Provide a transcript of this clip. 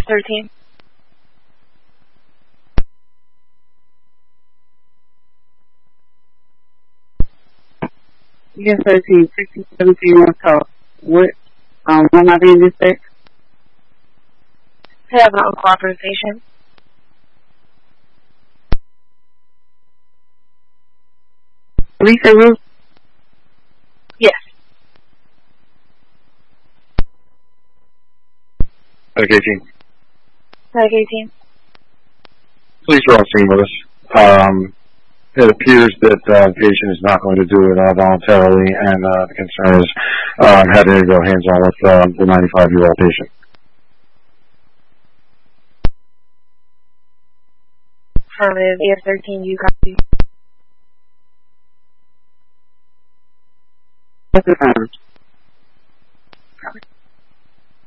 EF13. EF13, 1617 North Coast. What am I being dispatched? I have an uncooperative patient. Lisa Ruth? Yes. Medic 18. Medic 18. Please are on scene with us. It appears that the patient is not going to do it voluntarily, and the concern is having to go hands-on with the 95-year-old patient. Affirmative. EF13, you copy? What's the time?